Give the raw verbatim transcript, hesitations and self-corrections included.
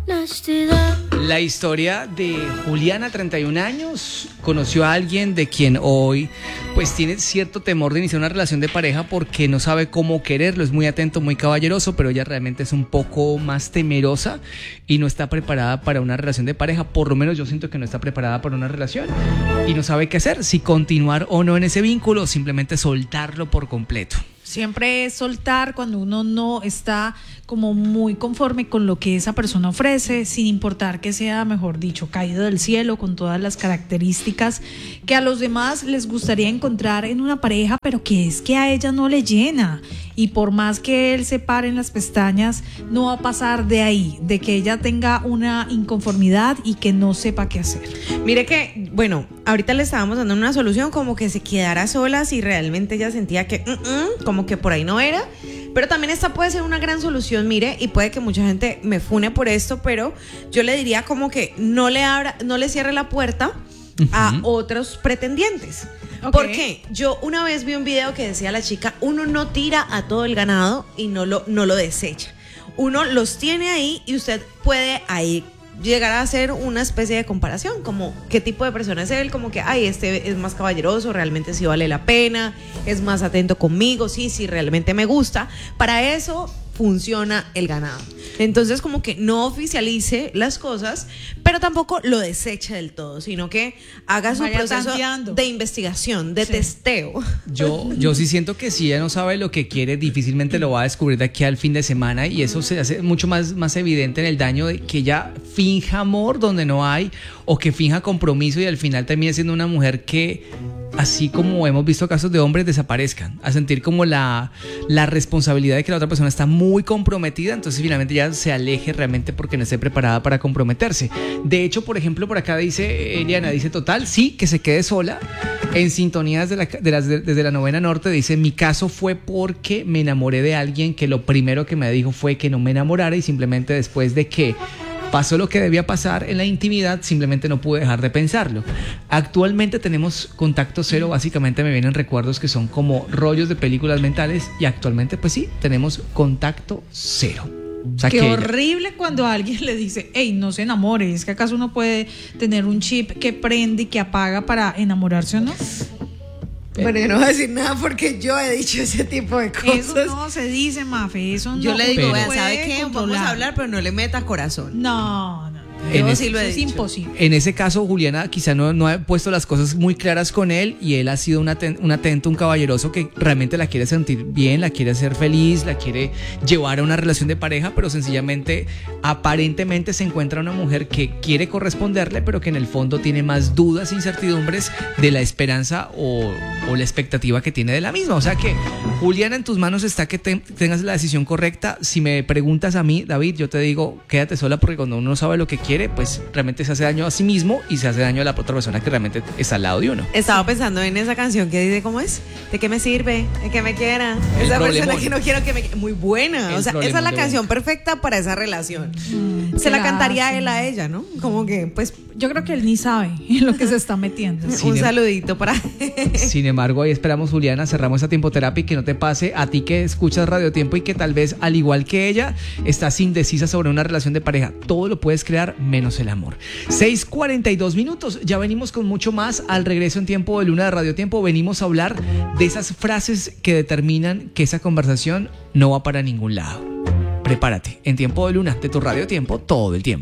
La historia de Juliana, treinta y un años, conoció a alguien de quien hoy pues tiene cierto temor de iniciar una relación de pareja porque no sabe cómo quererlo, es muy atento, muy caballeroso, pero ella realmente es un poco más temerosa y no está preparada para una relación de pareja. Por lo menos yo siento que no está preparada para una relación y no sabe qué hacer, si continuar o no en ese vínculo o simplemente soltarlo por completo. Siempre es soltar cuando uno no está como muy conforme con lo que esa persona ofrece, sin importar que sea, mejor dicho, caído del cielo, con todas las características que a los demás les gustaría encontrar en una pareja, pero que es que a ella no le llena. Y por más que él se pare en las pestañas, no va a pasar de ahí, de que ella tenga una inconformidad y que no sepa qué hacer. Mire que, bueno, ahorita le estábamos dando una solución como que se quedara sola si realmente ella sentía que, uh -uh, como que por ahí no era. Pero también esta puede ser una gran solución, mire, y puede que mucha gente me fune por esto, pero yo le diría como que no le abra, no le cierre la puerta uh-huh. a otros pretendientes. Okay. Porque yo una vez vi un video que decía la chica, uno no tira a todo el ganado y no lo, no lo desecha. Uno los tiene ahí y usted puede ahí llegar a hacer una especie de comparación, como qué tipo de persona es él, como que, ay, este es más caballeroso, realmente sí vale la pena, es más atento conmigo, sí, sí, realmente me gusta. Para eso funciona el ganado. Entonces, como que no oficialice las cosas, pero tampoco lo deseche del todo, sino que haga su Vaya proceso tanteando. de investigación, de sí. testeo. Yo, yo sí siento que si ella no sabe lo que quiere, difícilmente lo va a descubrir de aquí al fin de semana, y eso se hace mucho más, más evidente en el daño de que ella finja amor donde no hay, o que finja compromiso y al final termine siendo una mujer que, así como hemos visto casos de hombres, desaparezcan, a sentir como la, la responsabilidad de que la otra persona está muy comprometida, entonces finalmente ya se aleje realmente porque no esté preparada para comprometerse. De hecho, por ejemplo, por acá dice Eliana, dice total, sí, que se quede sola. En sintonía desde la, de las, de, desde la novena norte dice, mi caso fue porque me enamoré de alguien que lo primero que me dijo fue que no me enamorara y simplemente después de que pasó lo que debía pasar en la intimidad, simplemente no pude dejar de pensarlo. Actualmente tenemos contacto cero, básicamente me vienen recuerdos que son como rollos de películas mentales y actualmente pues sí, tenemos contacto cero. O sea, qué que horrible ella... cuando alguien le dice, hey, no se enamore, ¿es que acaso uno puede tener un chip que prende y que apaga para enamorarse o no? Bueno, yo no voy a decir nada porque yo he dicho ese tipo de cosas. Eso no se dice, Mafe, eso no. Yo le digo, pero... vea, ¿sabe qué? Vamos a hablar, pero no le metas corazón. No, no. Yo en sí es, lo he es dicho. imposible. En ese caso, Juliana quizá no, no ha puesto las cosas muy claras con él y él ha sido un, aten, un atento, un caballeroso que realmente la quiere sentir bien, la quiere hacer feliz, la quiere llevar a una relación de pareja, pero sencillamente, aparentemente se encuentra una mujer que quiere corresponderle, pero que en el fondo tiene más dudas e incertidumbres de la esperanza o, o la expectativa que tiene de la misma. O sea que, Juliana, en tus manos está que te, tengas la decisión correcta. Si me preguntas a mí, David, yo te digo, quédate sola porque cuando uno no sabe lo que quiere, pues realmente se hace daño a sí mismo y se hace daño a la otra persona que realmente está al lado de uno. Estaba pensando en esa canción que dice, ¿cómo es? ¿De qué me sirve? ¿De qué me quiera? El esa problemón. Persona que no quiero que me quiera. Muy buena. El o sea, esa es la canción boca. perfecta para esa relación. Mm, se la cantaría él a ella, ¿no? Como que, pues... Yo creo que él ni sabe en lo que se está metiendo. Sin Un em... saludito para... Sin embargo, ahí esperamos, Juliana, cerramos esa tiempoterapia y que no te pase a ti que escuchas Radio Tiempo y que tal vez, al igual que ella, estás indecisa sobre una relación de pareja. Todo lo puedes crear menos el amor. seis cuarenta y dos minutos, ya venimos con mucho más al regreso en Tiempo de Luna de Radio Tiempo. Venimos a hablar de esas frases que determinan que esa conversación no va para ningún lado. Prepárate, en Tiempo de Luna de tu Radio Tiempo todo el tiempo.